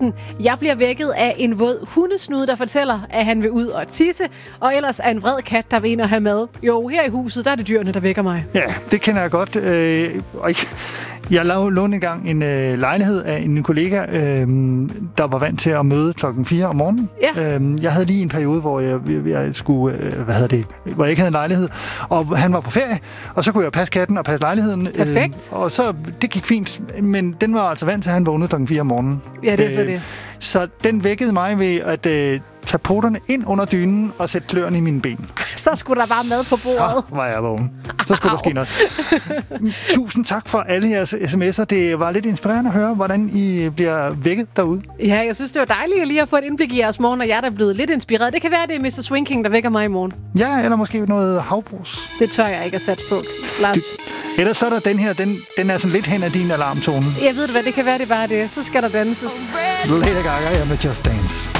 Kirsten. Jeg bliver vækket af en våd hundesnude, der fortæller, at han vil ud og tisse. Og ellers er en vred kat, der vil ind og have mad. Jo, her i huset, der er det dyrene, der vækker mig. Ja, det kender jeg godt. Jeg lånte engang en lejlighed af en kollega, der var vant til at møde 4:00 om morgenen. Ja. Jeg havde lige en periode, hvor jeg skulle, hvor jeg ikke havde en lejlighed, og han var på ferie, og så kunne jeg passe katten og passe lejligheden. Perfekt. Og så, det gik fint, men den var altså vant til, at han vågnede 4:00 om morgenen. Ja, det er så det. Så den vækkede mig ved at tage poterne ind under dynen og sætte kløerne i mine ben. Så skulle der bare mad på bordet. Så var jeg vågen. Så skulle der ske noget. Tusind tak for alle jeres sms'er. Det var lidt inspirerende at høre, hvordan I bliver vækket derude. Ja, jeg synes, det var dejligt lige at få et indblik i jeres morgen, og jeg er da blevet lidt inspireret. Det kan være, det er Mr. Swing King, der vækker mig i morgen. Ja, eller måske noget havbrus. Det tør jeg ikke at satse på, Lars. Ellers så er der den her, den er sådan lidt hen af din alarmtone. Jeg ved det, hvad det kan være, det er bare det. Så skal der danses. Lady Gaga med Just Dance.